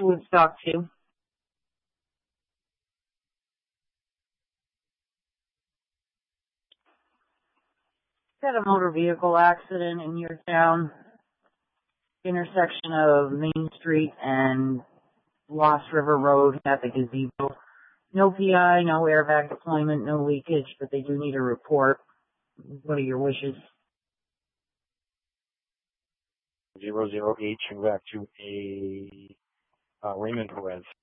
Woodstock 2. Had a motor vehicle accident in your town, intersection of Main Street and Lost River Road at the gazebo. No PI, no airbag deployment, no leakage, but they do need a report. What are your wishes? 008, back to a Raymond Perez.